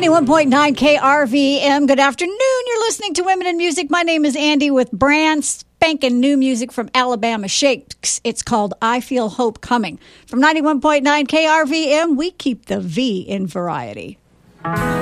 91.9 KRVM. Good afternoon. You're listening to Women in Music. My name is Andy with brand spanking new music from Alabama Shakes. It's called I Feel Hope Coming. From 91.9 KRVM, we keep the V in variety.